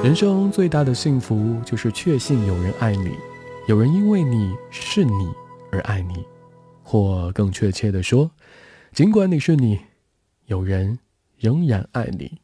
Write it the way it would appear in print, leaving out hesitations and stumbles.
人生最大的幸福就是确信有人爱你，有人因为你是你而爱你，或更确切地说，尽管你是你，有人仍然爱你。